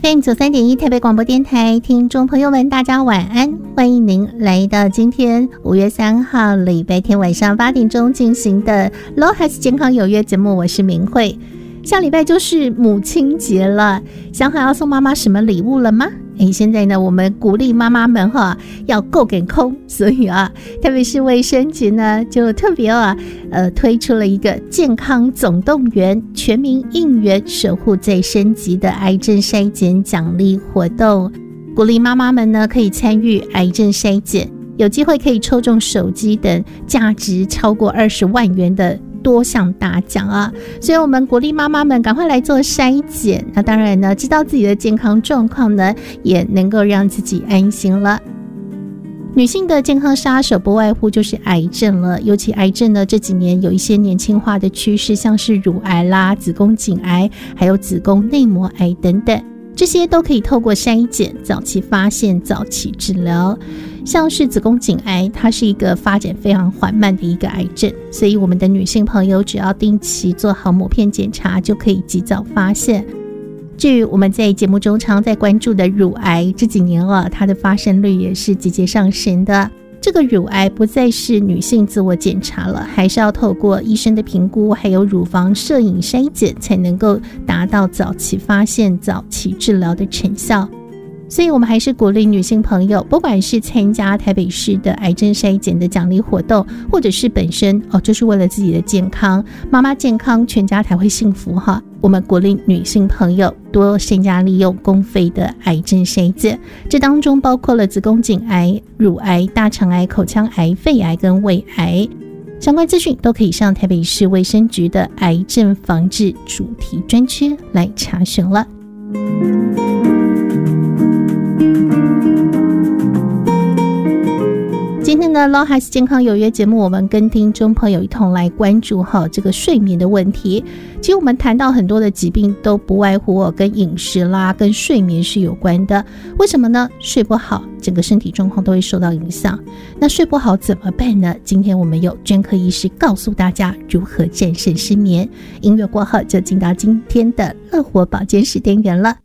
FM93.1台北广播电台，听众朋友们大家晚安，欢迎您来到今天5月3号礼拜天晚上8点钟进行的 LOHAS 健康有约节目，我是明慧。下礼拜就是母亲节了，想好要送妈妈什么礼物了吗？现在呢，我们鼓励妈妈们要够给空，所以特别是卫生局呢，就特别推出了一个健康总动员全民应援守护再升级的癌症筛检奖励活动，鼓励妈妈们呢可以参与癌症筛检，有机会可以抽中手机等价值超过20万元的多项大奖所以我们鼓励妈妈们赶快来做筛检，那当然呢，知道自己的健康状况呢，也能够让自己安心了。女性的健康杀手不外乎就是癌症了，尤其癌症呢，这几年有一些年轻化的趋势，像是乳癌啦、子宫颈癌，还有子宫内膜癌等等，这些都可以透过筛检早期发现、早期治疗。像是子宫颈癌，它是一个发展非常缓慢的一个癌症，所以我们的女性朋友只要定期做好抹片检查，就可以及早发现。至于我们在节目中常在关注的乳癌，这几年它的发生率也是节节上升的。这个乳癌不再是女性自我检查了，还是要透过医生的评估，还有乳房摄影筛检，才能够达到早期发现、早期治疗的成效。所以我们还是鼓励女性朋友，不管是参加台北市的癌症筛检的奖励活动，或者是本身就是为了自己的健康，妈妈健康全家才会幸福我们鼓励女性朋友多善加利用公费的癌症筛检，这当中包括了子宫颈癌、乳癌、大肠癌、口腔癌、肺癌跟胃癌。相关资讯都可以上台北市卫生局的癌症防治主题专区来查询了。今天的 LOHAS 健康有约节目，我们跟听众朋友一同来关注这个睡眠的问题。其实我们谈到很多的疾病都不外乎跟饮食啦、跟睡眠是有关的。为什么呢？睡不好，整个身体状况都会受到影响。那睡不好怎么办呢？今天我们有专科医师告诉大家如何战胜失眠。音乐过后就进到今天的乐活保健室单元了。